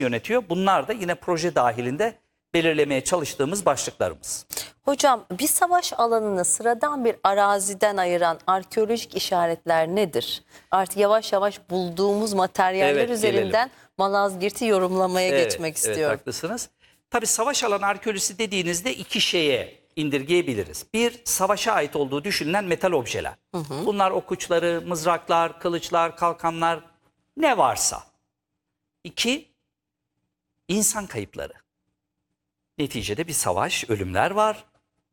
yönetiyor? Bunlar da yine proje dahilinde belirlemeye çalıştığımız başlıklarımız. Hocam, bir savaş alanını sıradan bir araziden ayıran arkeolojik işaretler nedir? Artık yavaş yavaş bulduğumuz materyaller Evet, üzerinden gelelim. Malazgirt'i yorumlamaya geçmek istiyorum. Evet, haklısınız. Tabii savaş alanı arkeolojisi dediğinizde iki şeye indirgeyebiliriz. Bir, savaşa ait olduğu düşünülen metal objeler. Bunlar ok uçları, mızraklar, kılıçlar, kalkanlar, ne varsa. İki, insan kayıpları. Neticede bir savaş, ölümler var.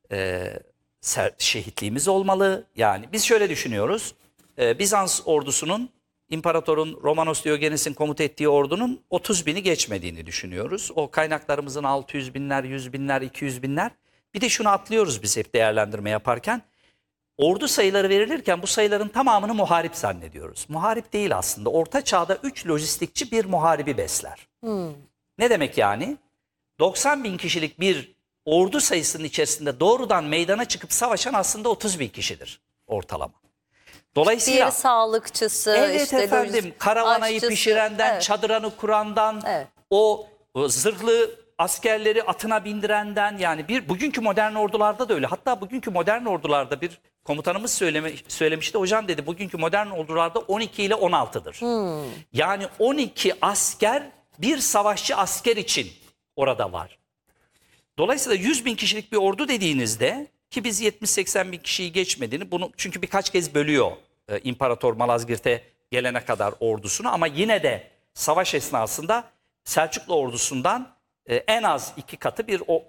Şehitliğimiz olmalı. Yani biz şöyle düşünüyoruz. Bizans ordusunun, İmparatorun Romanos Diogenes'in komuta ettiği ordunun 30 bini geçmediğini düşünüyoruz. O kaynaklarımızın 600 binler, 100 binler, 200 binler. Bir de şunu atlıyoruz biz hep değerlendirme yaparken. Ordu sayıları verilirken bu sayıların tamamını muharip zannediyoruz. Muharip değil aslında. Orta çağda 3 lojistikçi bir muharibi besler. Ne demek yani? 90 bin kişilik bir ordu sayısının içerisinde doğrudan meydana çıkıp savaşan aslında 30 bin kişidir ortalama. Dolayısıyla Diğeri sağlıkçısı, evet işte efendim, karavanayı aşçısı, pişirenden, evet. çadırını kurandan, Evet. o zırhlı askerleri atına bindirenden, yani bugünkü modern ordularda da öyle. Hatta bugünkü modern ordularda bir komutanımız söylemişti. Hocam dedi, bugünkü modern ordularda 12 ile 16'dır. Yani 12 asker bir savaşçı asker için orada var. Dolayısıyla 100 bin kişilik bir ordu dediğinizde, ki biz 70-80 bin kişiyi geçmediğini, bunu çünkü birkaç kez bölüyor İmparator Malazgirt'e gelene kadar ordusunu, ama yine de savaş esnasında Selçuklu ordusundan en az 2 katı bir o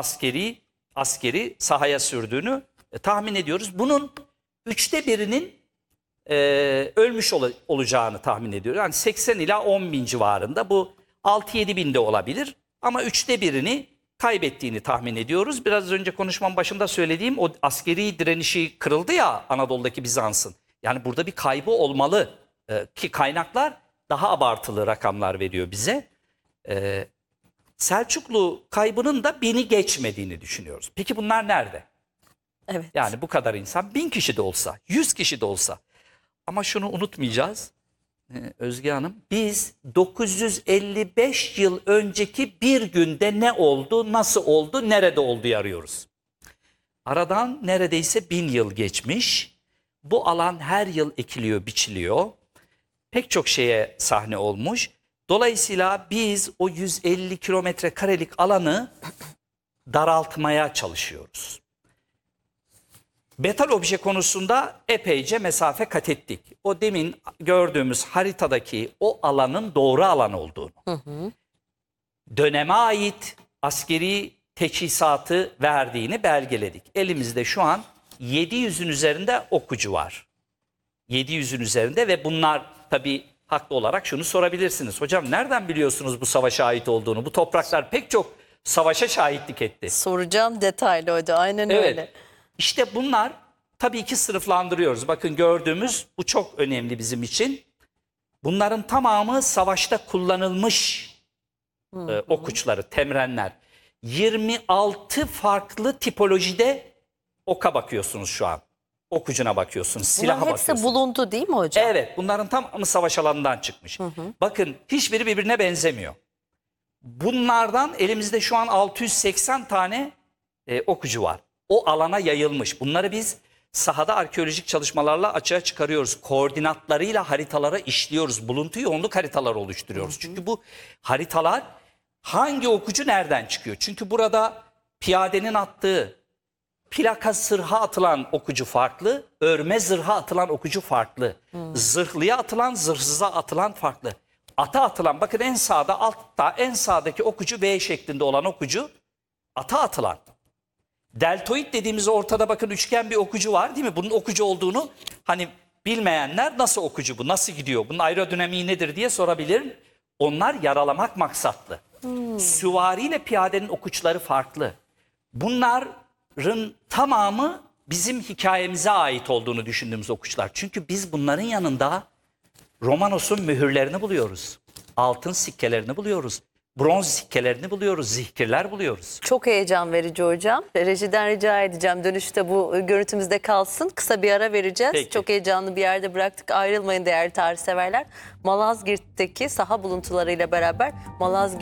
askeri sahaya sürdüğünü tahmin ediyoruz. Bunun 3'te birinin ölmüş olacağını tahmin ediyoruz. Yani 80 ila 10 bin civarında, bu 6-7 bin de olabilir ama 3'te birini kaybettiğini tahmin ediyoruz. Biraz önce konuşmam başında söylediğim o askeri direnişi kırıldı ya Anadolu'daki Bizans'ın. Yani burada bir kaybı olmalı ki kaynaklar daha abartılı rakamlar veriyor bize. Selçuklu kaybının da 1000'i geçmediğini düşünüyoruz. Peki bunlar nerede? Evet. Yani bu kadar insan, 1000 kişi de olsa, 100 kişi de olsa. Ama şunu unutmayacağız Özge Hanım. Biz 955 yıl önceki bir günde ne oldu, nasıl oldu, nerede olduğu arıyoruz. Aradan neredeyse 1000 yıl geçmiş. Bu alan her yıl ekiliyor, biçiliyor. Pek çok şeye sahne olmuş. Dolayısıyla biz o 150 kilometre karelik alanı daraltmaya çalışıyoruz. Metal obje konusunda epeyce mesafe kat ettik. O demin gördüğümüz haritadaki o alanın doğru alan olduğunu, döneme ait askeri teçhizatı verdiğini belgeledik. Elimizde şu an 700'ün üzerinde okucu var. 700'ün üzerinde ve bunlar tabii haklı olarak şunu sorabilirsiniz. Hocam nereden biliyorsunuz bu savaşa ait olduğunu? Bu topraklar pek çok savaşa şahitlik etti. Soracağım detaylı hocam. Aynen Evet. öyle. İşte bunlar tabii ki sınıflandırıyoruz. Bakın gördüğümüz bu çok önemli bizim için. Bunların tamamı savaşta kullanılmış ok uçları, temrenler. 26 farklı tipolojide oka bakıyorsunuz şu an. Ok ucuna bakıyorsunuz, silaha Bunların hepsi bakıyorsunuz. bulundu değil mi hocam? Evet, bunların tamamı savaş alanından çıkmış. Bakın hiçbiri birbirine benzemiyor. Bunlardan elimizde şu an 680 tane okucu var. O alana yayılmış. Bunları biz sahada arkeolojik çalışmalarla açığa çıkarıyoruz. Koordinatlarıyla haritalara işliyoruz. Buluntu yoğunluk haritaları oluşturuyoruz. Çünkü bu haritalar hangi okucu nereden çıkıyor? Çünkü burada piyadenin attığı, plaka zırha atılan okucu farklı, örme zırha atılan okucu farklı. Zırhlıya atılan, zırhsıza atılan farklı. Ata atılan, bakın en sağda, altta en sağdaki okucu V şeklinde olan okucu ata atılan. Deltoid dediğimiz ortada bakın üçgen bir okucu var değil mi? Bunun okucu olduğunu hani bilmeyenler nasıl okucu bu, nasıl gidiyor, bunun aerodinamiği nedir diye sorabilir. Onlar yaralamak maksatlı. Süvari ile piyadenin okuçları farklı. Bunların tamamı bizim hikayemize ait olduğunu düşündüğümüz okuçlar. Çünkü biz bunların yanında Romanos'un mühürlerini buluyoruz. Altın sikkelerini buluyoruz. bronz sikkelerini buluyoruz, zihkirler buluyoruz. Çok heyecan verici hocam. Rejiden rica edeceğim. Dönüşte bu görüntümüzde kalsın. Kısa bir ara vereceğiz. Peki. Çok heyecanlı bir yerde bıraktık. Ayrılmayın değerli tarih severler. Malazgirt'teki saha buluntularıyla beraber Malazgirt